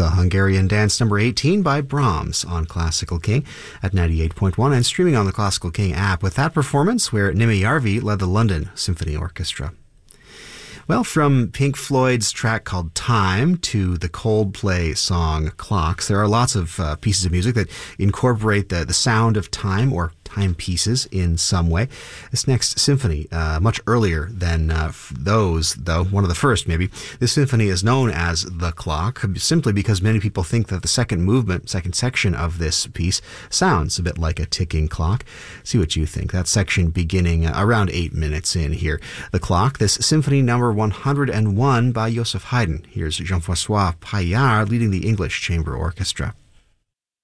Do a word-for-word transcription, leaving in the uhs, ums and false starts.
the Hungarian Dance number eighteen by Brahms on Classical King at ninety-eight point one and streaming on the Classical King app with that performance where Nimi Järvi led the London Symphony Orchestra. Well, from Pink Floyd's track called Time to the Coldplay song Clocks, there are lots of uh, pieces of music that incorporate the, the sound of time or timepieces in some way. This next symphony, uh, much earlier than uh, those, though, one of the first maybe, this symphony is known as The Clock, simply because many people think that the second movement, second section of this piece sounds a bit like a ticking clock. See what you think. That section beginning uh, around eight minutes in here. The Clock, this symphony number one hundred one by Joseph Haydn. Here's Jean-François Paillard leading the English Chamber Orchestra.